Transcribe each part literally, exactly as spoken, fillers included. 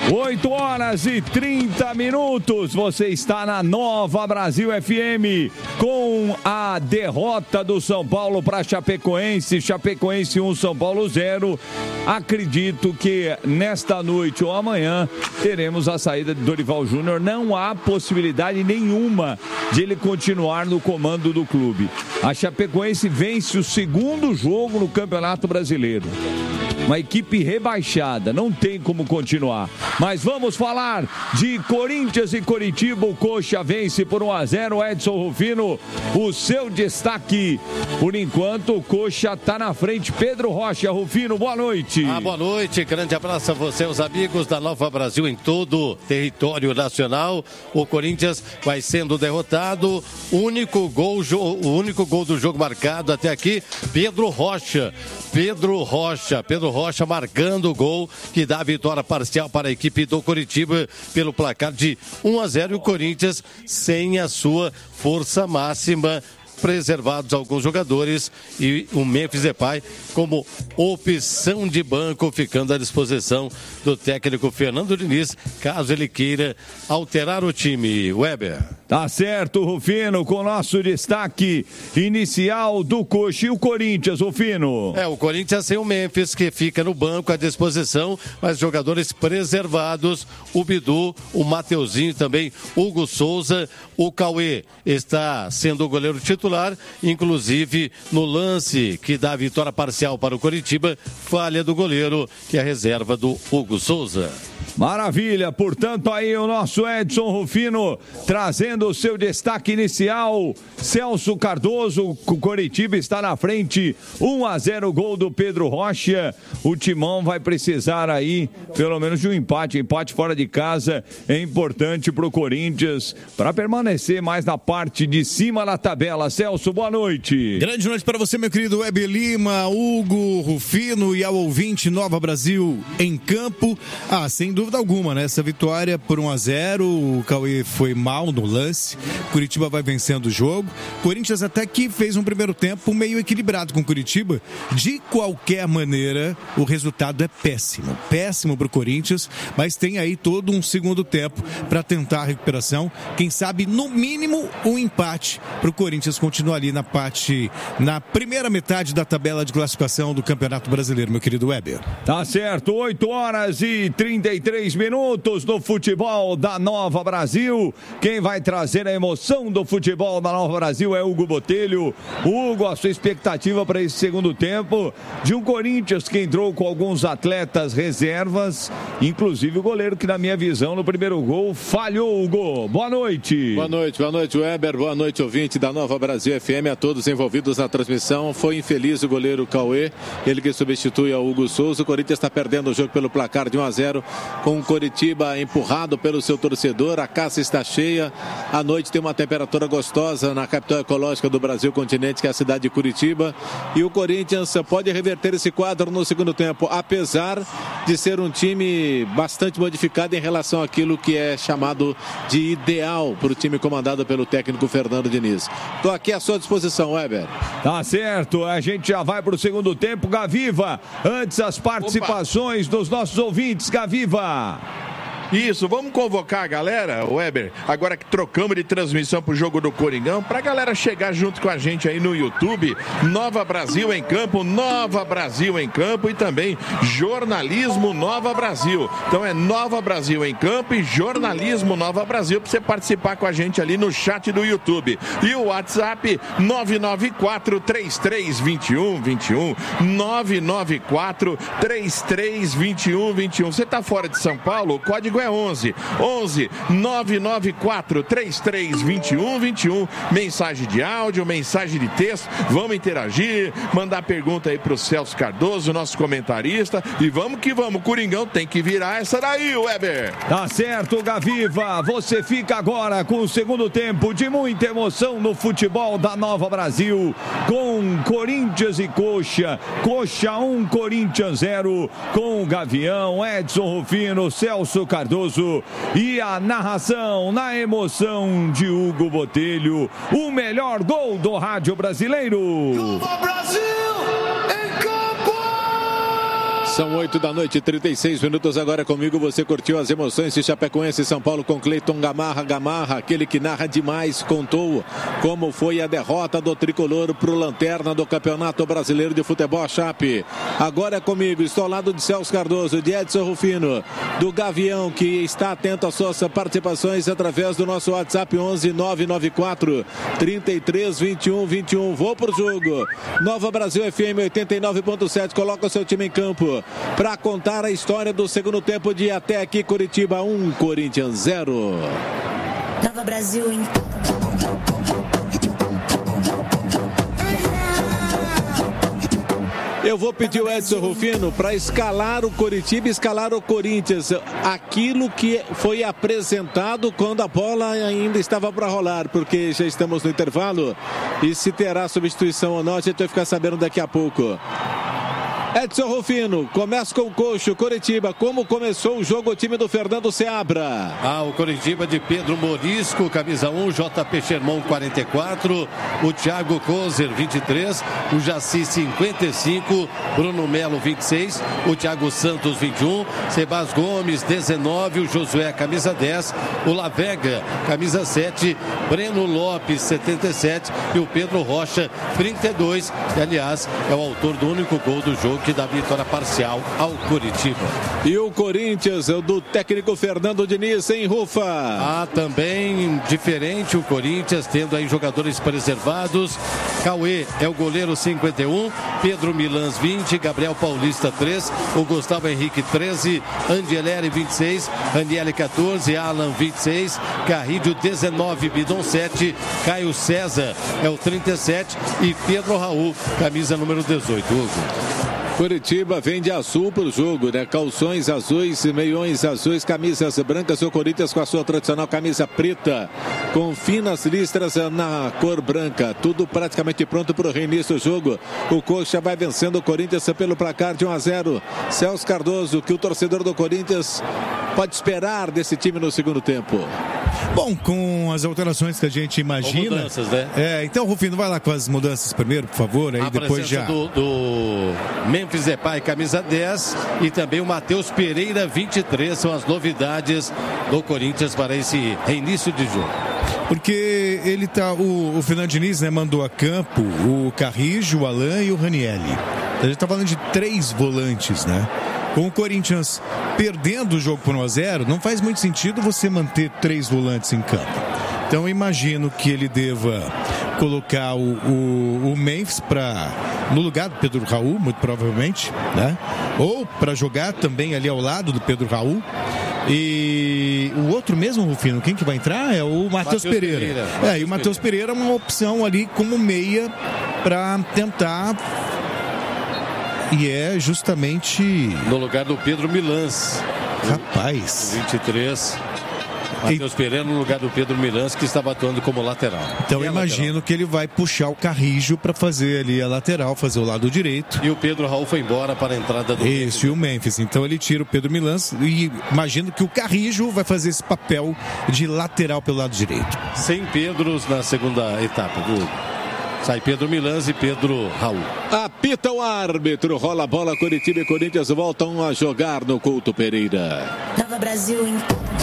oito horas e trinta minutos, você está na Nova Brasil F M com a derrota do São Paulo para Chapecoense, Chapecoense um, São Paulo zero. Acredito que nesta noite ou amanhã teremos a saída de Dorival Júnior. Não há possibilidade nenhuma de ele continuar no comando do clube. A Chapecoense vence o segundo jogo no Campeonato Brasileiro. Uma equipe rebaixada, não tem como continuar. Mas vamos falar de Corinthians e Coritiba. O Coxa vence por um a zero. Edson Rufino, o seu destaque. Por enquanto, o Coxa está na frente. Pedro Rocha, Rufino, boa noite. Ah, boa noite, grande abraço a você, os amigos da Nova Brasil em todo o território nacional. O Corinthians vai sendo derrotado. Único gol, o único gol do jogo marcado até aqui, Pedro Rocha. Pedro Rocha, Pedro Rocha marcando o gol que dá a vitória parcial para a equipe do Coritiba pelo placar de um a zero. E o Corinthians sem a sua força máxima, preservados alguns jogadores e o Memphis Depay como opção de banco, ficando à disposição do técnico Fernando Diniz, caso ele queira alterar o time. Weber. Tá certo, Rufino, com o nosso destaque inicial do Coxa. E o Corinthians, Rufino? É, o Corinthians sem o Memphis, que fica no banco à disposição, mas jogadores preservados, o Bidu, o Mateuzinho também, Hugo Souza, o Cauê está sendo o goleiro titular, inclusive no lance que dá a vitória parcial para o Coritiba, falha do goleiro, que é a reserva do Hugo Souza. Maravilha, portanto aí o nosso Edson Rufino trazendo o seu destaque inicial. Celso Cardoso, o Coritiba está na frente, um a zero, gol do Pedro Rocha. O Timão vai precisar aí pelo menos de um empate, empate fora de casa é importante para o Corinthians, para permanecer mais na parte de cima da tabela. Celso, boa noite. Grande noite para você, meu querido Weber Lima, Hugo, Rufino e ao ouvinte Nova Brasil em campo. Ah, sem dúvida alguma, né? Essa vitória por um a zero, o Cauê foi mal no lance, Curitiba vai vencendo o jogo. Corinthians até que fez um primeiro tempo meio equilibrado com Curitiba. De qualquer maneira, o resultado é péssimo, péssimo para o Corinthians, mas tem aí todo um segundo tempo para tentar a recuperação. Quem sabe, no mínimo, um empate para o Corinthians continuar ali na parte, na primeira metade da tabela de classificação do Campeonato Brasileiro, meu querido Weber. Tá certo, oito horas e trinta e três minutos no futebol da Nova Brasil. Quem vai trazer a emoção do futebol da Nova Brasil é Hugo Botelho. Hugo, a sua expectativa para esse segundo tempo de um Corinthians que entrou com alguns atletas reservas, inclusive o goleiro que, na minha visão, no primeiro gol falhou. Hugo, boa noite. Boa noite, boa noite, Weber, boa noite, ouvinte da Nova Brasil F M, a todos envolvidos na transmissão. Foi infeliz o goleiro Cauê, ele que substitui a Hugo Souza. O Corinthians está perdendo o jogo pelo placar de um a zero, com o Coritiba empurrado pelo seu torcedor. A caça está cheia, à noite tem uma temperatura gostosa na capital ecológica do Brasil continente, que é a cidade de Curitiba, e o Corinthians pode reverter esse quadro no segundo tempo, apesar de ser um time bastante modificado em relação àquilo que é chamado de ideal para o time comandado pelo técnico Fernando Diniz. Estou aqui à sua disposição, Weber. Tá certo, a gente já vai para o segundo tempo. Gaviva, antes as participações Opa. dos nossos ouvintes. Gaviva. Isso, vamos convocar a galera, Weber, agora que trocamos de transmissão pro jogo do Coringão, pra galera chegar junto com a gente aí no YouTube, Nova Brasil em Campo, Nova Brasil em Campo e também Jornalismo Nova Brasil. Então é Nova Brasil em Campo e Jornalismo Nova Brasil, pra você participar com a gente ali no chat do YouTube. E o WhatsApp nove nove quatro, três três dois um dois um, nove nove quatro, três três dois um dois um. Você tá fora de São Paulo? O código é onze, onze, nove nove quatro, três três dois um dois um. Mensagem de áudio, mensagem de texto, vamos interagir, mandar pergunta aí pro Celso Cardoso, nosso comentarista, e vamos que vamos, Coringão tem que virar essa daí, Weber. Tá certo, Gaviva, você fica agora com o segundo tempo de muita emoção no futebol da Nova Brasil, com Corinthians e Coxa, Coxa um, Corinthians zero, com o Gavião, Edson Rufino, Celso Cardoso e a narração na emoção de Hugo Botelho, o melhor gol do rádio brasileiro. Nova Brasil em campo! São oito da noite, trinta e seis minutos agora comigo. Você curtiu as emoções de Chapecoense e São Paulo com Cleiton Gamarra. Gamarra, aquele que narra demais, contou como foi a derrota do tricolor pro Lanterna do Campeonato Brasileiro de Futebol Chape. Agora é comigo, estou ao lado de Celso Cardoso, de Edson Rufino, do Gavião, que está atento às suas participações através do nosso WhatsApp onze nove nove quatro, trinta e três, vinte e um, vinte e um. Vou pro jogo. Nova Brasil F M oitenta e nove ponto sete, coloca o seu time em campo para contar a história do segundo tempo de até aqui. Curitiba um, Corinthians zero. Nova Brasil em Eu vou pedir o Edson Rufino para escalar o Coritiba e escalar o Corinthians. Aquilo que foi apresentado quando a bola ainda estava para rolar, porque já estamos no intervalo e se terá substituição ou não, a gente vai ficar sabendo daqui a pouco. Edson Rufino, começa com o Coxo, Coritiba. Como começou o jogo o time do Fernando Seabra? Ah, o Coritiba de Pedro Morisco, camisa um, J P Sherman quarenta e quatro, o Thiago Kozer vinte e três, o Jaci cinquenta e cinco, Bruno Melo vinte e seis, o Thiago Santos vinte e um, Sebas Gomes dezenove, o Josué camisa dez, o Lavega camisa sete, Breno Lopes setenta e sete e o Pedro Rocha trinta e dois, que aliás é o autor do único gol do jogo que dá vitória parcial ao Coritiba. E o Corinthians, do técnico Fernando Diniz, sem Rufa. Ah, também diferente o Corinthians, tendo aí jogadores preservados. Cauê é o goleiro cinquenta e um, Pedro Milans vinte, Gabriel Paulista três, o Gustavo Henrique treze, Angeleri vinte e seis, Ranieri quatorze, Alan vinte e seis, Carrilho dezenove, Bidon sete, Caio César é o trinta e sete e Pedro Raul, camisa número dezoito. Hugo. Curitiba vem de azul para o jogo, né? Calções azuis, meiões azuis, camisas brancas. O Corinthians com a sua tradicional camisa preta, com finas listras na cor branca. Tudo praticamente pronto para o reinício do jogo. O Coxa vai vencendo o Corinthians pelo placar de um a zero. Celso Cardoso, que o torcedor do Corinthians pode esperar desse time no segundo tempo? Bom, com as alterações que a gente imagina. Com mudanças, né? É, então, Rufino, vai lá com as mudanças primeiro, por favor, aí a depois já. Do, do Memphis Depay, camisa dez, e também o Matheus Pereira, vinte e três, são as novidades do Corinthians para esse reinício de jogo. Porque ele tá. O, o Fernando Diniz, né, mandou a campo o Carrijo, o Alain e o Ranieri. A gente tá falando de três volantes, né? Com o Corinthians perdendo o jogo por um a zero, não faz muito sentido você manter três volantes em campo. Então eu imagino que ele deva colocar o, o, o Memphis pra, no lugar do Pedro Raul, muito provavelmente, né? Ou para jogar também ali ao lado do Pedro Raul. E o outro mesmo, Rufino, quem que vai entrar é o Matheus Pereira. Pereira. É, e o Matheus Pereira é uma opção ali como meia para tentar. E é justamente no lugar do Pedro Milans. Rapaz. vinte e três. Matheus e... Pereira no lugar do Pedro Milans, que estava atuando como lateral. Então eu imagino lateral. que ele vai puxar o Carrijo para fazer ali a lateral, fazer o lado direito. E o Pedro Raul foi embora para a entrada do Isso, Memphis. E o Memphis. Então ele tira o Pedro Milans e imagino que o Carrijo vai fazer esse papel de lateral pelo lado direito. Sem Pedros na segunda etapa, viu? Sai Pedro Milans e Pedro Raul. Apita o árbitro, rola a bola, Coritiba e Corinthians voltam a jogar no Couto Pereira. Nova Brasil em...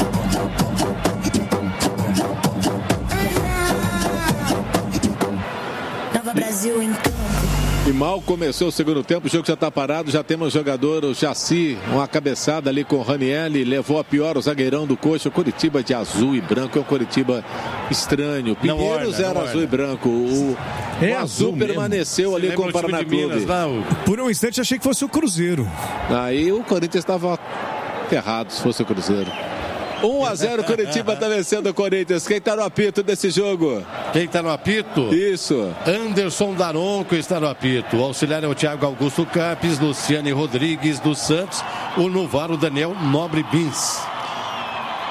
Nova Brasil em... E mal começou o segundo tempo, o jogo já está parado, já temos o jogador, o Jaci, uma cabeçada ali com o Ranieri, levou a pior o zagueirão do Coxa. O Coritiba de azul e branco é um Coritiba estranho. Pinheiros era azul e branco, o, é o azul, azul permaneceu ali com o Paraná Clube. Por um instante achei que fosse o Cruzeiro. Aí o Corinthians estava ferrado se fosse o Cruzeiro. um a zero, Curitiba está vencendo o Corinthians. Quem está no apito desse jogo? Quem está no apito? Isso. Anderson Daronco está no apito. O auxiliar é o Thiago Augusto Capes, Luciane Rodrigues dos Santos, o novato Daniel Nobre Bins.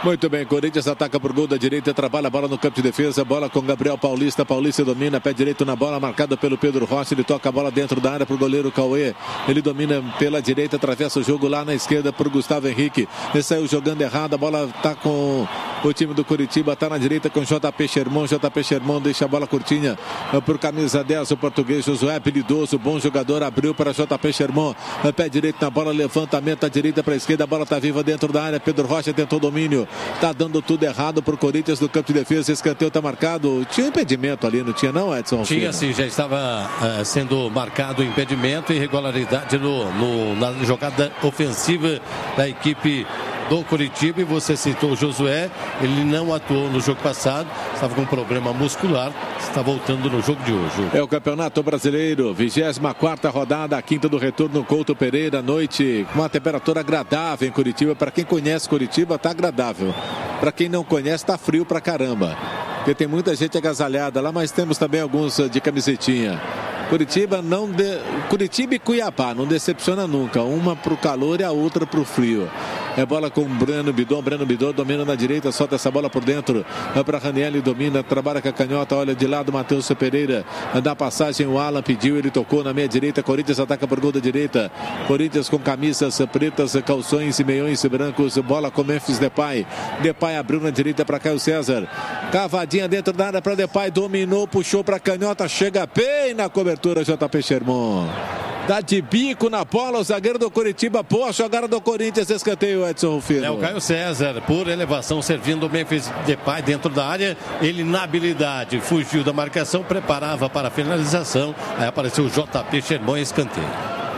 Muito bem, Corinthians ataca por gol da direita, trabalha a bola no campo de defesa, bola com Gabriel Paulista, Paulista domina, pé direito na bola, marcado pelo Pedro Rocha, ele toca a bola dentro da área para o goleiro Cauê, ele domina pela direita, atravessa o jogo lá na esquerda para o Gustavo Henrique, ele saiu jogando errado, a bola está com o time do Curitiba, está na direita com J P Sherman, J P Sherman deixa a bola curtinha para o camisa dez, o português Josué, habilidoso, bom jogador, abriu para J P Sherman, pé direito na bola, levantamento à direita para a esquerda, a bola está viva dentro da área, Pedro Rocha tentou domínio, tá dando tudo errado pro Corinthians no campo de defesa. Escanteio tá marcado. Tinha impedimento ali, não tinha não, Edson? Tinha sim, já estava uh, sendo marcado o impedimento e irregularidade no, no, na jogada ofensiva da equipe do Coritiba. E você citou o Josué, ele não atuou no jogo passado, estava com um problema muscular, está voltando no jogo de hoje. É o Campeonato Brasileiro, vigésima quarta rodada, a quinta do retorno, Couto Pereira, noite com uma temperatura agradável em Curitiba. Para quem conhece Curitiba, tá agradável. Para quem não conhece, tá frio pra caramba. Porque tem muita gente agasalhada lá, mas temos também alguns de camisetinha. Curitiba não de... Curitiba e Cuiabá não decepciona nunca, uma pro calor e a outra pro frio. É bola com o Breno Bidon, Breno Bidon domina na direita, solta essa bola por dentro, é para Raniel, domina, trabalha com a canhota, olha de lado, Matheus Pereira, dá passagem, o Alan pediu, ele tocou na meia direita, Corinthians ataca por gol da direita, Corinthians com camisas pretas, calções e meiões brancos, bola com Memphis Depay, Depay abriu na direita para Caio César, cavadinha dentro da área para Depay, dominou, puxou para a canhota, chega bem na cobertura, J P Sherman. Dá de bico na bola, o zagueiro do Curitiba, boa jogada do Corinthians, escanteio, Edson Rufino. É o Caio César, por elevação, servindo o Memphis Depay dentro da área, ele na habilidade, fugiu da marcação, preparava para a finalização, aí apareceu o J P Sherman, escanteio.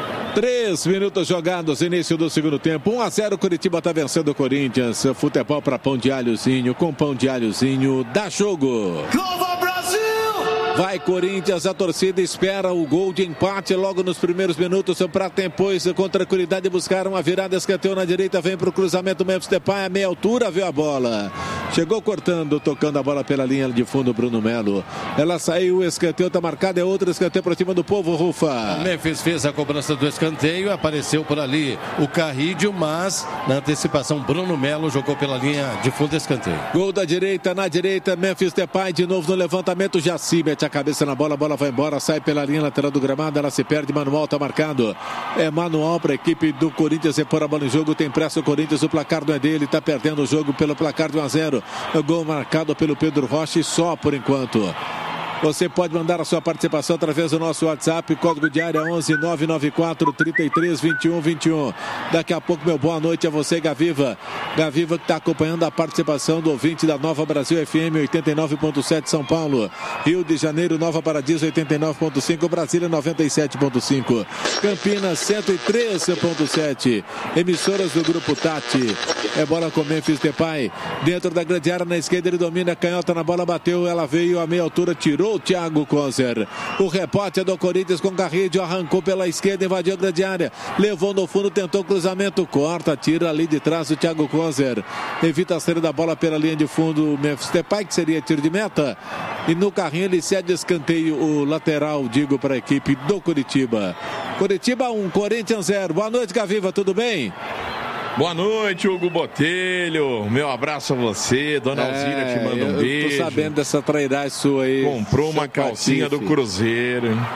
Três minutos jogados, início do segundo tempo, um a zero, Curitiba está vencendo o Corinthians, futebol para pão de alhozinho, com pão de alhozinho, dá jogo. Nova Brasil! Vai Corinthians, a torcida espera o gol de empate logo nos primeiros minutos para depois, com tranquilidade, buscar uma virada, escanteio na direita, vem para o cruzamento, Memphis Depay, a meia altura, viu a bola. Chegou cortando, tocando a bola pela linha de fundo, Bruno Melo. Ela saiu, o escanteio está marcado, é outro escanteio para cima do povo, Rufa. O Memphis fez a cobrança do escanteio, apareceu por ali o Carrídio, mas na antecipação, Bruno Melo jogou pela linha de fundo, escanteio. Gol da direita, na direita, Memphis Depay, de novo no levantamento, Jaci mete a cabeça na bola, a bola vai embora, sai pela linha lateral do gramado, ela se perde, manual está marcado, é manual para a equipe do Corinthians repor a bola em jogo, tem pressa o Corinthians, o placar não é dele, está perdendo o jogo pelo placar de um a zero, o gol marcado pelo Pedro Rocha e só por enquanto. Você pode mandar a sua participação através do nosso WhatsApp, código de área onze nove nove quatro, trinta e três, vinte e um, vinte e um. Daqui a pouco, meu boa noite a você, Gaviva. Gaviva que está acompanhando a participação do ouvinte da Nova Brasil F M oitenta e nove ponto sete São Paulo, Rio de Janeiro, Nova Paradiso oitenta e nove ponto cinco, Brasília noventa e sete ponto cinco, Campinas cento e três ponto sete, emissoras do Grupo Tati. É bola com Memphis Depay, dentro da grande área, na esquerda ele domina, a canhota na bola, bateu, ela veio a meia altura, tirou o Thiago Kozer. O rebote é do Corinthians com Garrido, arrancou pela esquerda, invadiu a grande área, levou no fundo, tentou cruzamento, corta, tira ali de trás o Thiago Kozer, evita a saída da bola pela linha de fundo, o Memphis Depay, que seria tiro de meta, e no carrinho ele cede escanteio, o lateral, digo, para a equipe do Curitiba. Curitiba um, Corinthians zero. Boa noite, Gaviva, tudo bem? Boa noite, Hugo Botelho. Meu abraço a você. Dona é, Alzira te manda um eu beijo. Tô sabendo dessa trairagem sua aí. Comprou uma calcinha do Cruzeiro, hein?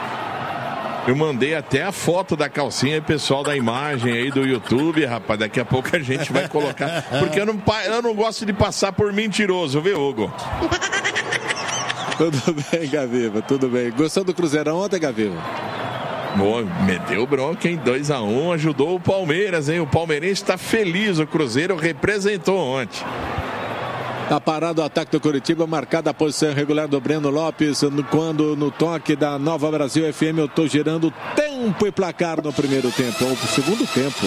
Eu mandei até a foto da calcinha, pessoal da imagem aí do YouTube, rapaz. Daqui a pouco a gente vai colocar. Porque eu não, eu não gosto de passar por mentiroso, viu, Hugo? Tudo bem, Gaviva, tudo bem. Gostou do Cruzeirão ontem, Gaviva? Bom, meteu bronca em dois a um, ajudou o Palmeiras, hein? O palmeirense está feliz, o Cruzeiro representou ontem. Tá parado o ataque do Curitiba, marcada a posição irregular do Breno Lopes, quando no toque da Nova Brasil F M eu tô girando tempo e placar no primeiro tempo, ou pro segundo tempo.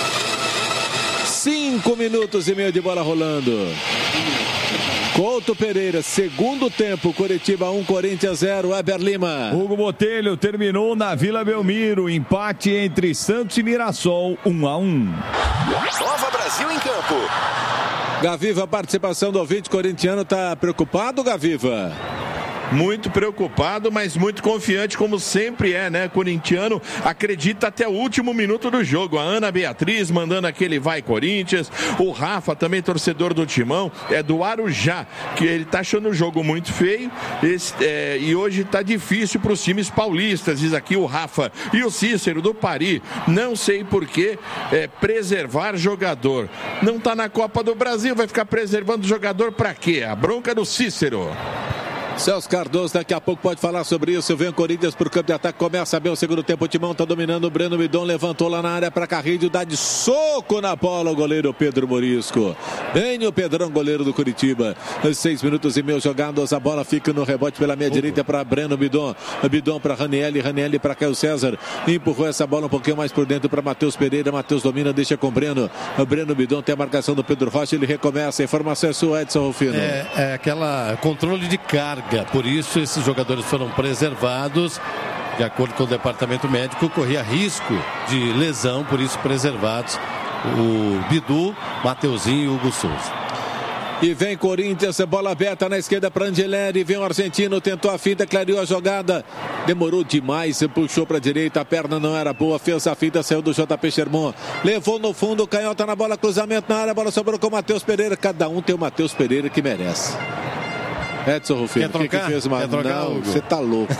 Cinco minutos e meio de bola rolando. Couto Pereira, segundo tempo, Curitiba um, Corinthians zero, Weber Lima. Hugo Botelho terminou na Vila Belmiro, empate entre Santos e Mirassol, um a um. Nova Brasil em campo. Gaviva, participação do ouvinte corintiano, tá preocupado, Gaviva? muito preocupado, mas muito confiante, como sempre é, né? Corintiano acredita até o último minuto do jogo. A Ana Beatriz mandando aquele vai Corinthians. O Rafa, também torcedor do Timão, é do Arujá, que ele tá achando o jogo muito feio esse, é, e hoje tá difícil para os times paulistas, diz aqui o Rafa. E o Cícero do Pari, não sei por que é, preservar jogador. Não tá na Copa do Brasil, vai ficar preservando jogador para quê? A bronca do Cícero. Celso Cardoso daqui a pouco pode falar sobre isso. Vem o Corinthians pro campo de ataque, começa bem o segundo tempo. O Timão tá dominando. O Breno Midon levantou lá na área para Carrilho, dá de soco na bola o goleiro Pedro Morisco. Vem o Pedrão, goleiro do Curitiba. Seis minutos e meio jogados. A bola fica no rebote pela meia direita para Breno Midon. Midon para Ranielli, Ranielli para Caio César. Empurrou essa bola um pouquinho mais por dentro para Matheus Pereira. Matheus domina, deixa com o Breno. O Breno Midon tem a marcação do Pedro Rocha. Ele recomeça. A informação é sua, Edson Rufino. É, é aquela controle de carga. Por isso, esses jogadores foram preservados. De acordo com o departamento médico, corria risco de lesão, por isso preservados o Bidu, Mateuzinho e o Hugo Souza. E vem Corinthians, bola aberta na esquerda para Angeleri, vem o argentino, tentou a finta, clareou a jogada, demorou demais, puxou para a direita, a perna não era boa, fez a finta, saiu do J P Sherman, levou no fundo, canhota na bola, cruzamento na área, a bola sobrou com o Matheus Pereira, cada um tem o Matheus Pereira que merece. Edson Rufino, o que, que fez uma... Não, você tá louco.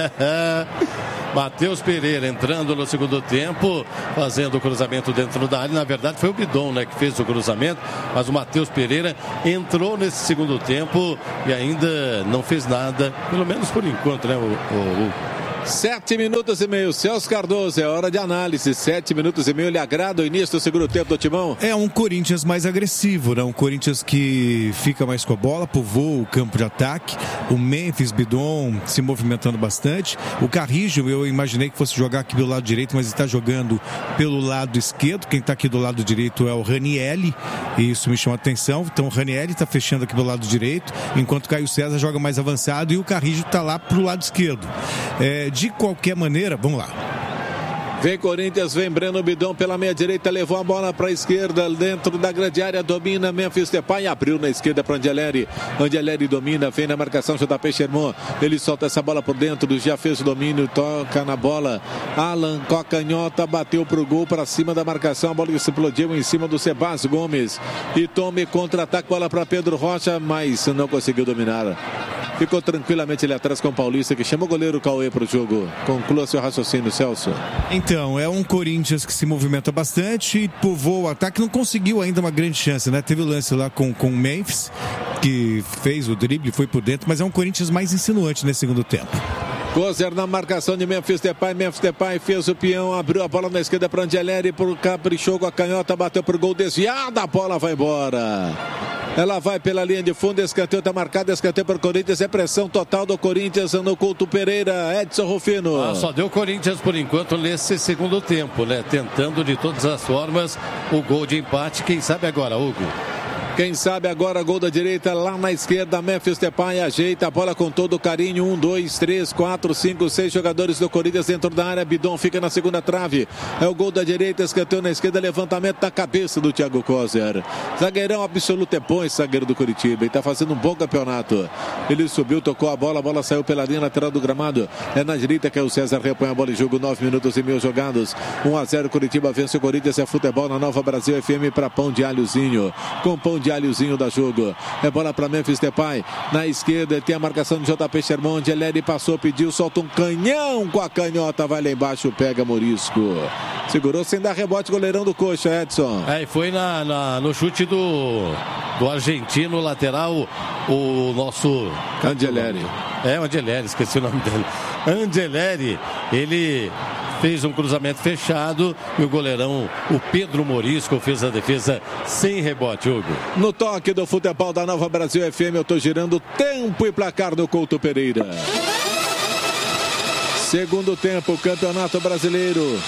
Matheus Pereira entrando no segundo tempo, fazendo o cruzamento dentro da área. Na verdade foi o Bidon, né, que fez o cruzamento, mas o Matheus Pereira entrou nesse segundo tempo e ainda não fez nada, pelo menos por enquanto, né, o, o, o... Sete minutos e meio, Celso Cardoso, é hora de análise. Sete minutos e meio, lhe agrada o início do segundo tempo do Timão? É um Corinthians mais agressivo, né? Um Corinthians que fica mais com a bola, povoa o campo de ataque. O Memphis, Bidon se movimentando bastante. O Carrillo, eu imaginei que fosse jogar aqui do lado direito, mas está jogando pelo lado esquerdo. Quem está aqui do lado direito é o Ranielli, e isso me chama a atenção. Então o Ranielli está fechando aqui do lado direito, enquanto o Caio César joga mais avançado e o Carrillo está lá pro lado esquerdo. É, de qualquer maneira, vamos lá. Vem Corinthians, vem Breno Bidon pela meia direita, levou a bola para a esquerda, dentro da grande área, domina Memphis Depay, abriu na esquerda para Angeleri, Angeleri domina, vem na marcação J P Sherman, ele solta essa bola por dentro, já fez o domínio, toca na bola, Alan Cocanhota bateu pro gol, para cima da marcação, a bola explodiu em cima do Sebas Gomes, e tome contra-ataque, bola para Pedro Rocha, mas não conseguiu dominar. Ficou tranquilamente ali atrás com o Paulista, que chama o goleiro Cauê para o jogo. Conclua seu raciocínio, Celso. Então, é um Corinthians que se movimenta bastante e povoa o ataque. Não conseguiu ainda uma grande chance, né? Teve o lance lá com, com o Memphis, que fez o drible, foi por dentro, mas é um Corinthians mais insinuante nesse segundo tempo. Gozer na marcação de Memphis Depay, Memphis Depay fez o peão, abriu a bola na esquerda para Angeleri, por caprichou com a canhota, bateu pro gol, desviada, a bola vai embora. Ela vai pela linha de fundo, escanteio está marcado, escanteio para o Corinthians, é pressão total do Corinthians no Couto Pereira, Edson Rufino. Ah, só deu Corinthians por enquanto nesse segundo tempo, né? Tentando de todas as formas o gol de empate, quem sabe agora, Hugo? Quem sabe agora, gol da direita, lá na esquerda, Memphis Depay ajeita a bola com todo o carinho, um, dois, três, quatro, cinco, seis jogadores do Corinthians dentro da área, Bidon fica na segunda trave, é o gol da direita, escanteio na esquerda, levantamento na cabeça do Thiago Kozer, zagueirão absoluto é bom esse zagueiro do Curitiba, ele está fazendo um bom campeonato, ele subiu, tocou a bola, a bola saiu pela linha lateral do gramado, é na direita que é o César, repõe a bola em jogo, nove minutos e meio jogados, um a zero, Curitiba vence o Corinthians, é futebol na Nova Brasil F M para Pão de Alhozinho, com Pão de de alhozinho da jogo. É bola para Memphis Depay. Na esquerda tem a marcação de J P Sherman. Angeleri passou, pediu, solta um canhão com a canhota. Vai lá embaixo, pega Morisco. Segurou sem dar rebote, goleirão do Coxa, Edson. É, e foi na, na, no chute do, do argentino lateral, o nosso... Angeleri. É, o Angeleri, esqueci o nome dele. Angeleri, ele... fez um cruzamento fechado e o goleirão, o Pedro Morisco, fez a defesa sem rebote, Hugo. No toque do futebol da Nova Brasil F M, eu tô girando tempo e placar do Couto Pereira. Segundo tempo, Campeonato Brasileiro.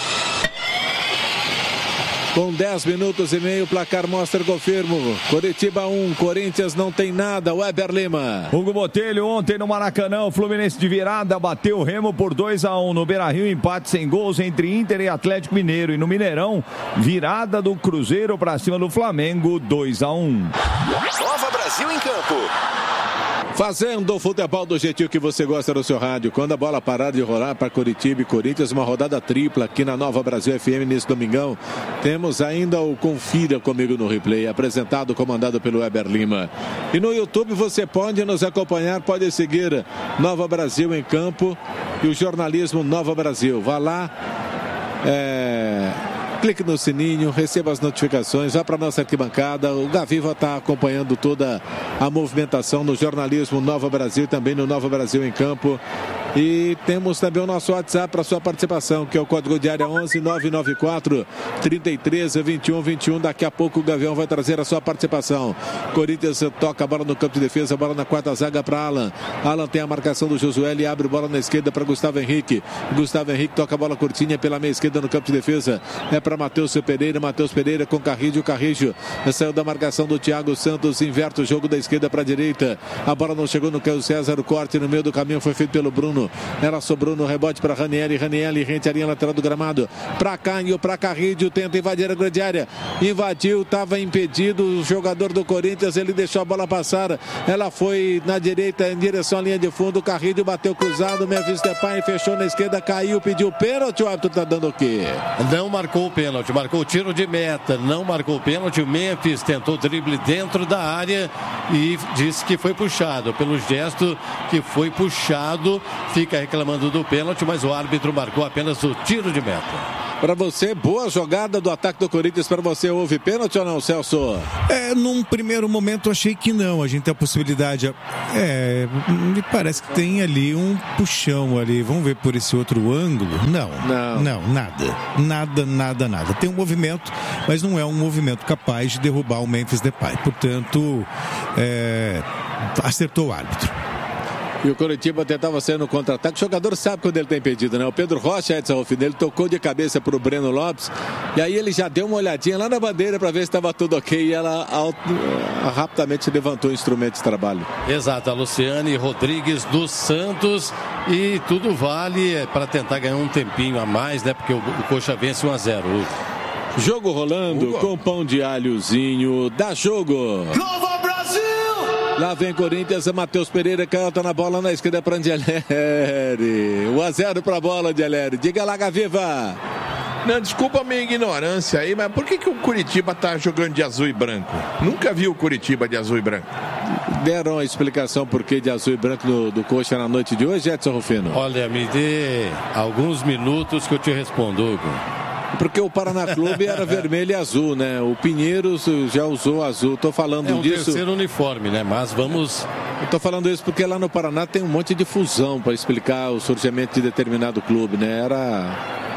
Com dez minutos e meio, o placar mostra, confirmo. Coritiba um, Corinthians não tem nada. Weber Lima. Hugo Botelho, ontem no Maracanã, o Fluminense de virada bateu o Remo por dois a um. No Beira-Rio, empate sem gols entre Inter e Atlético Mineiro. E no Mineirão, virada do Cruzeiro para cima do Flamengo, dois a um. Nova Brasil em campo. Fazendo o futebol do jeitinho que você gosta no seu rádio. Quando a bola parar de rolar para Coritiba e Corinthians, uma rodada tripla aqui na Nova Brasil F M nesse domingão. Temos ainda o Confira Comigo no Replay, apresentado, comandado pelo Weber Lima. E no YouTube você pode nos acompanhar, pode seguir Nova Brasil em Campo e o jornalismo Nova Brasil. Vá lá, é... clique no sininho, receba as notificações, vá para a nossa arquibancada. O Gaviva está acompanhando toda a movimentação no jornalismo Nova Brasil, também no Nova Brasil em Campo. E temos também o nosso WhatsApp para sua participação, que é o código de área onze nove nove quatro, trinta e três, vinte e um, vinte e um. Daqui a pouco o Gavião vai trazer a sua participação. Corinthians toca a bola no campo de defesa, bola na quarta zaga para Alan. Alan tem a marcação do Josué e abre bola na esquerda para Gustavo Henrique. Gustavo Henrique toca a bola curtinha pela meia esquerda no campo de defesa. É para Matheus Pereira, Matheus Pereira com Carrilho, Carrilho saiu da marcação do Thiago Santos, inverte o jogo da esquerda para a direita. A bola não chegou no Caio César, o corte no meio do caminho foi feito pelo Bruno. Ela sobrou no rebote para Ranieri. Ranieri rente a linha lateral do gramado. Para Caio, para Carrilho, tenta invadir a grande área. Invadiu, estava impedido. O jogador do Corinthians, ele deixou a bola passar. Ela foi na direita em direção à linha de fundo. Carrilho bateu cruzado. Memphis Depay fechou na esquerda, caiu, pediu pênalti. O árbitro está dando o quê? Não marcou o pênalti, marcou o tiro de meta. Não marcou o pênalti. O Memphis tentou o drible dentro da área e disse que foi puxado. Pelo gesto que foi puxado, fica reclamando do pênalti, mas o árbitro marcou apenas o tiro de meta. Para você, boa jogada do ataque do Corinthians. Para você, houve pênalti ou não, Celso? É, num primeiro momento achei que não. A gente tem a possibilidade. É, me parece que tem ali um puxão ali. Vamos ver por esse outro ângulo? Não, não, não, nada. Nada, nada, nada. Tem um movimento, mas não é um movimento capaz de derrubar o Memphis Depay. Portanto, é, acertou o árbitro. E o Coritiba tentava sair no contra-ataque. O jogador sabe quando ele tem impedido, né? O Pedro Rocha, Edson Rufino, ele tocou de cabeça para o Breno Lopes. E aí ele já deu uma olhadinha lá na bandeira para ver se estava tudo ok. E ela auto, rapidamente levantou o instrumento de trabalho. Exato, a Luciane Rodrigues dos Santos. E tudo vale para tentar ganhar um tempinho a mais, né? Porque o, o Coxa vence um a zero. Jogo rolando Hugo. Com pão de alhozinho. Dá jogo. Nova Brasil! Lá vem Corinthians, Matheus Pereira, canta na bola na esquerda para Angeleri. um a zero para a bola, Angeleri. Diga lá, Gaviva. Não, desculpa a minha ignorância aí, mas por que, que o Curitiba tá jogando de azul e branco? Nunca vi o Curitiba de azul e branco. Deram a explicação por que de azul e branco do, do Coxa na noite de hoje, Edson Rufino? Olha, me dê alguns minutos que eu te respondo, Hugo. Porque o Paraná Clube era vermelho e azul, né? O Pinheiros já usou azul. Tô falando é um disso. terceiro uniforme, né? Mas vamos. Eu tô falando isso porque lá no Paraná tem um monte de fusão para explicar o surgimento de determinado clube, né? Era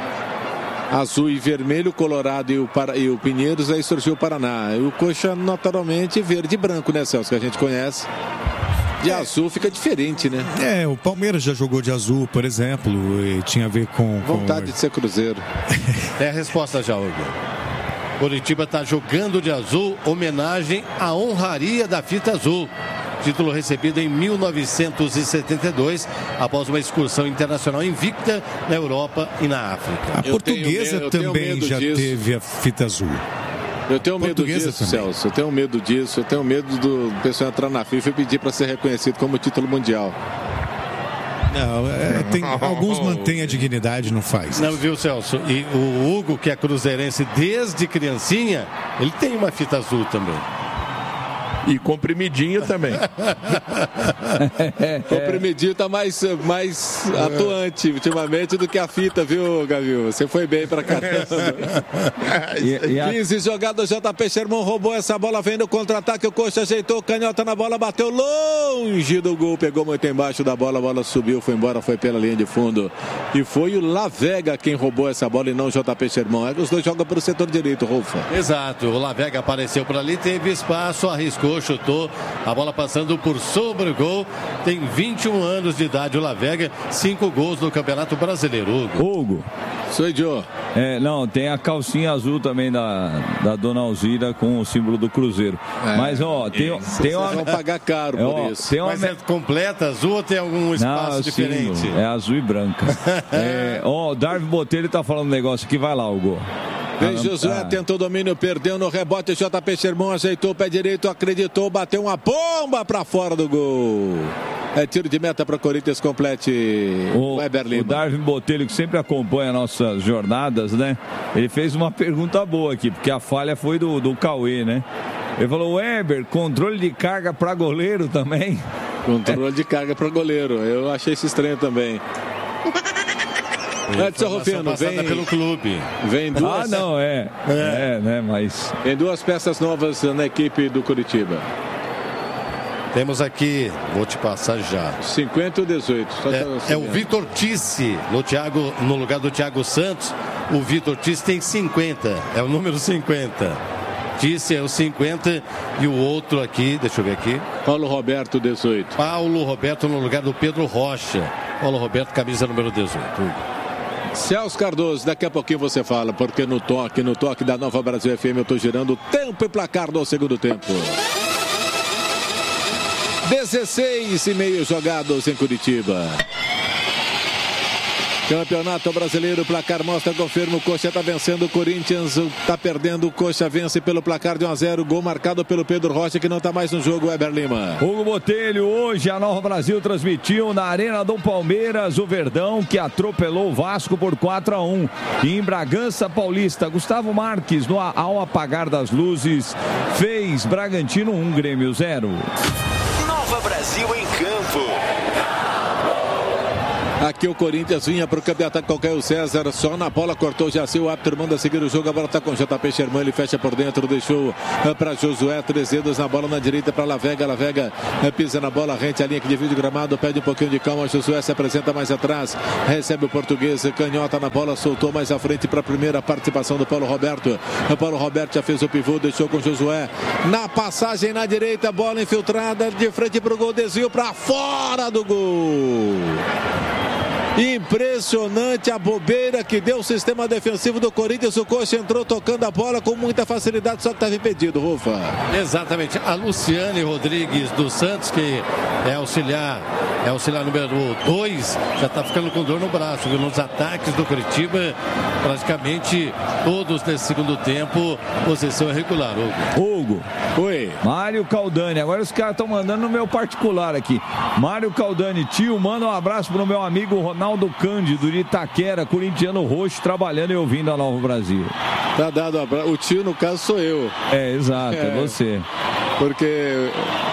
azul e vermelho, Colorado e o, Para... e o Pinheiros, aí surgiu o Paraná. E o Coxa, naturalmente, verde e branco, né, Celso? Que a gente conhece. De é. azul fica diferente, né? É, o Palmeiras já jogou de azul, por exemplo, e tinha a ver com... Vontade com... de ser Cruzeiro. É a resposta já, Hugo. Coritiba está jogando de azul, homenagem à honraria da fita azul. Título recebido em mil novecentos e setenta e dois, após uma excursão internacional invicta na Europa e na África. A portuguesa medo, também já disso. teve a fita azul. Eu tenho medo disso, também. Celso. Eu tenho medo disso. Eu tenho medo do pessoal entrar na FIFA e pedir para ser reconhecido como título mundial. Não, é, tem, alguns mantêm a dignidade, não faz. Não, viu, Celso? E o Hugo, que é cruzeirense desde criancinha, ele tem uma fita azul também. E comprimidinho também. Comprimidinho tá mais, mais atuante ultimamente do que a fita, viu, Gaviu? Você foi bem pra caramba. e, e a... quinze jogadas, J P Sherman roubou essa bola, vem no contra-ataque, o Coxa ajeitou, canhota na bola, bateu longe do gol, pegou muito embaixo da bola, a bola subiu, foi embora, foi pela linha de fundo. E foi o Lavega quem roubou essa bola e não o J P Sherman. É que os dois jogam pelo setor direito, Rolfa. Exato, o Lavega apareceu por ali, teve espaço, arriscou, chutou, a bola passando por sobre o gol. Tem vinte e um anos de idade o Lavega, cinco gols no Campeonato Brasileiro. Hugo. Hugo. Sou Joe. É, não, tem a calcinha azul também da, da Dona Alzira com o símbolo do Cruzeiro. É, Mas, ó, tem, tem uma... Vocês vão pagar caro é, por ó, isso. Tem uma... Mas é completa azul ou tem algum espaço não, é diferente? Símbolo, é azul e branca. é, ó, o Darwin Botelho tá falando um negócio aqui, vai lá, Hugo. Vem Josué, tentou domínio, perdeu no rebote. J P Sherman ajeitou o pé direito, acreditou, bateu uma bomba pra fora do gol. É tiro de meta para o Corinthians, complete o Weber Lima. O Darwin Botelho, que sempre acompanha nossas jornadas, né? Ele fez uma pergunta boa aqui, porque a falha foi do, do Cauê, né? Ele falou, Weber, controle de carga para goleiro também? Controle é. de carga para goleiro. Eu achei isso estranho também. Edson Rufino, vem pelo clube. Vem duas. Ah, não, é. É, é né? Mas. Tem duas peças novas na equipe do Curitiba. Temos aqui, vou te passar já. cinquenta e dezoito. Só é, é o Vitor Tissi, no, Thiago, no lugar do Thiago Santos. O Vitor Tissi tem cinquenta, é o número cinquenta. Tissi é o cinquenta e o outro aqui, deixa eu ver aqui. Paulo Roberto, dezoito. Paulo Roberto no lugar do Pedro Rocha. Paulo Roberto, camisa número dezoito. Celso Cardoso, daqui a pouquinho você fala, porque no toque, no toque da Nova Brasil F M eu estou girando o tempo e placar do segundo tempo. dezesseis e meio jogados em Curitiba. Campeonato Brasileiro, placar mostra, confirma, o Coxa está vencendo o Corinthians, está perdendo, o Coxa vence pelo placar de um a zero, gol marcado pelo Pedro Rocha, que não está mais no jogo, Weber Lima. Hugo Botelho, hoje a Nova Brasil transmitiu na Arena do Palmeiras o Verdão, que atropelou o Vasco por quatro a um. E em Bragança Paulista, Gustavo Marques, no, ao apagar das luzes, fez Bragantino um, Grêmio zero. Nova Brasil em campo. Aqui o Corinthians vinha para o campeonato com o César, só na bola, cortou o Jaci, o árbitro manda seguir o jogo, a bola está com o J P Sherman, ele fecha por dentro, deixou para Josué, três dedos na bola na direita para Lavega, Lavega pisa na bola, rente a linha que divide o gramado, pede um pouquinho de calma, Josué se apresenta mais atrás, recebe o português, canhota na bola, soltou mais à frente para a primeira participação do Paulo Roberto, o Paulo Roberto já fez o pivô, deixou com Josué, na passagem na direita, bola infiltrada, de frente para o gol, desvio para fora do gol. Impressionante a bobeira que deu o sistema defensivo do Corinthians. O Coxa entrou tocando a bola com muita facilidade, só que estava impedido, Rufa. Exatamente. A Luciane Rodrigues dos Santos, que é auxiliar, é auxiliar número dois, já está ficando com dor no braço, viu? Nos ataques do Curitiba, praticamente todos nesse segundo tempo, posição irregular, Hugo. Hugo. Oi. Mário Caldani. Agora os caras estão mandando no meu particular aqui. Mário Caldani, tio, manda um abraço pro meu amigo Ronaldo Ronaldo Cândido de Itaquera, corintiano roxo, trabalhando e ouvindo a Nova Brasil. Tá dado um abraço. O tio, no caso, sou eu. É, exato, é, é você. Porque...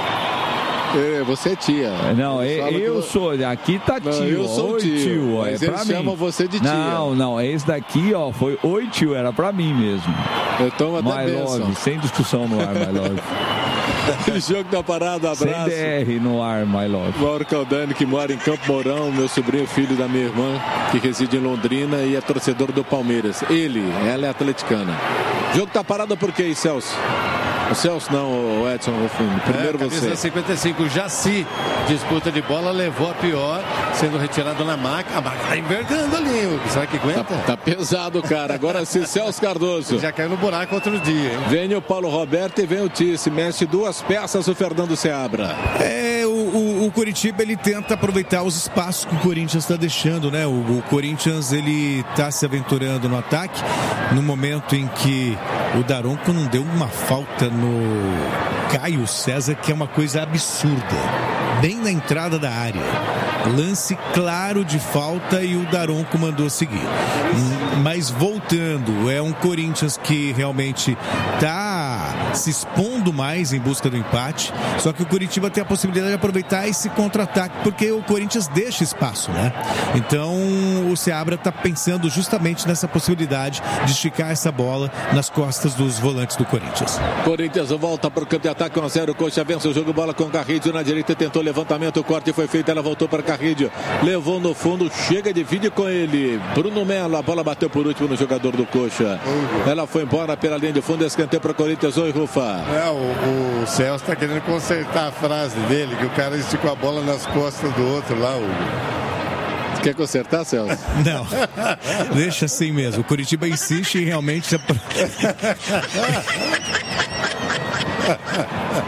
É, você é tia. Não, eu, eu sou. Aqui tá tio. Não, eu sou Oi, tio. tio Mas é eles chamam você de tia. Não, não. Esse daqui, ó, foi oi, tio. Era pra mim mesmo. Eu tomo até My Love, sem discussão no ar, My Love. Jogo da parada, abraço. Sem D R no ar, My Love. Mauro Caldani, que mora em Campo Mourão, meu sobrinho, filho da minha irmã, que reside em Londrina e é torcedor do Palmeiras. Ele, ela é atleticana. Jogo tá parado por quê, Celso? O Celso não, o Edson Rufino. Primeiro é, você. cinquenta e cinco, Jaci, disputa de bola, levou a pior, sendo retirado na maca. A maca tá envergando ali, Hugo. Será que aguenta? Tá, tá pesado, cara. Agora sim, Celso Cardoso. Já caiu no buraco outro dia, hein? Vem o Paulo Roberto e vem o Tissi. Mexe duas peças o Fernando Seabra. É, o, o, o Curitiba, ele tenta aproveitar os espaços que o Corinthians está deixando, né? O, o Corinthians, ele tá se aventurando no ataque, no momento em que o Daronco não deu uma falta no Caio César, que é uma coisa absurda, bem na entrada da área, lance claro de falta e o Daronco mandou seguir. Mas voltando, é um Corinthians que realmente tá se expondo mais em busca do empate, só que o Curitiba tem a possibilidade de aproveitar esse contra-ataque, porque o Corinthians deixa espaço, né? Então o Seabra tá pensando justamente nessa possibilidade de esticar essa bola nas costas dos volantes do Corinthians. Corinthians volta para o campo de ataque, um a zero, Coxa vence o jogo, bola com Carrídio na direita, tentou levantamento, o corte foi feito, ela voltou para Carrídio, levou no fundo, chega, divide com ele, Bruno Melo, a bola bateu por último no jogador do Coxa, ela foi embora pela linha de fundo, escanteio para o Corinthians. Oi, Rufa. É, o, o Celso está querendo consertar a frase dele, que o cara esticou a bola nas costas do outro lá, o... Quer consertar, Celso? Não, deixa assim mesmo. O Curitiba insiste em realmente...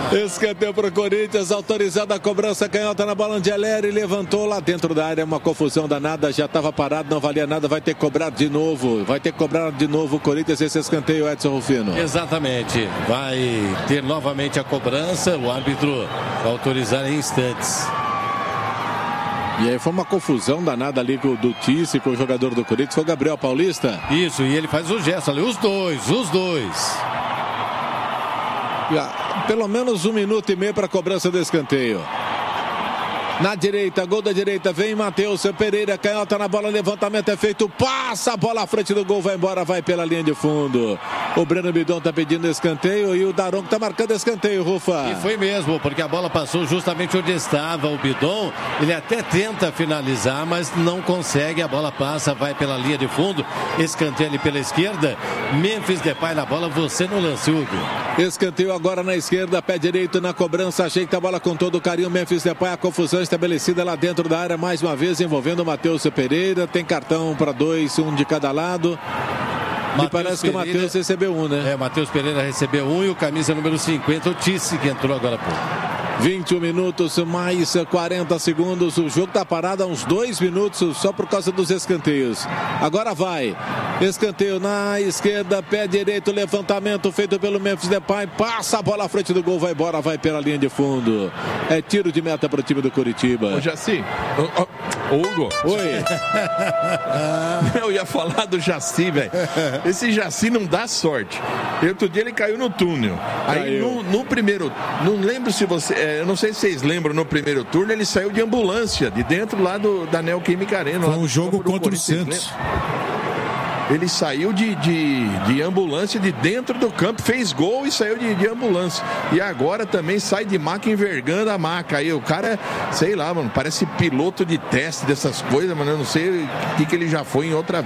Escanteio para o Corinthians, autorizada a cobrança, canhota na bola, Angeleri levantou lá dentro da área, uma confusão danada, já estava parado, não valia nada, vai ter que cobrar de novo, vai ter que cobrar de novo o Corinthians esse escanteio, Edson Rufino. Exatamente, vai ter novamente a cobrança, o árbitro vai autorizar em instantes. E aí foi uma confusão danada ali com o do Tice, com o jogador do Corinthians, foi o Gabriel Paulista. Isso, e ele faz o gesto ali, os dois, os dois. Pelo menos um minuto e meio para a cobrança do escanteio. Na direita, gol da direita, vem Matheus Pereira, canhota na bola, levantamento é feito, passa a bola à frente do gol, vai embora, vai pela linha de fundo. O Breno Bidon tá pedindo escanteio e o Daronco tá marcando escanteio, Rufa. E foi mesmo, porque a bola passou justamente onde estava o Bidon, ele até tenta finalizar, mas não consegue, a bola passa, vai pela linha de fundo, escanteio ali pela esquerda, Memphis Depay na bola, você no lance, Hugo. Escanteio agora na esquerda, pé direito na cobrança, ajeita a bola com todo o carinho, Memphis Depay, a confusão estabelecida lá dentro da área, mais uma vez envolvendo o Matheus Pereira, tem cartão para dois, um de cada lado. Me parece que o Matheus recebeu um, né? É, o Matheus Pereira recebeu um e o camisa número cinquenta, o Tice, que entrou agora há pouco. vinte e um minutos, mais quarenta segundos. O jogo está parado há uns dois minutos só por causa dos escanteios. Agora vai. Escanteio na esquerda, pé direito, levantamento feito pelo Memphis Depay. Passa a bola à frente do gol, vai embora, vai pela linha de fundo. É tiro de meta para o time do Curitiba. Ô, Jaci. Ô, ô, Hugo. Oi. Eu ia falar do Jaci, velho. Esse Jaci não dá sorte. Outro dia ele caiu no túnel. Aí no, no primeiro. Não lembro se você. É, eu não sei se vocês lembram, no primeiro turno ele saiu de ambulância, de dentro lá do, da Neoquímica Arena. Foi um jogo contra o Santos. Ele saiu de, de, de ambulância de dentro do campo, fez gol e saiu de, de ambulância. E agora também sai de maca envergando a maca. Aí o cara, sei lá, mano, parece piloto de teste dessas coisas, mano. Eu não sei o que, que ele já foi em outra